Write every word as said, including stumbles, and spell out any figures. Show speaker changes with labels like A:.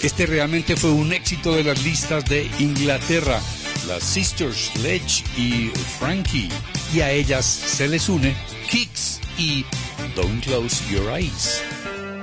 A: Este realmente fue un éxito de las listas de Inglaterra. Las Sisters Sledge y Frankie, y a ellas se les une Kicks y Don't Close Your Eyes.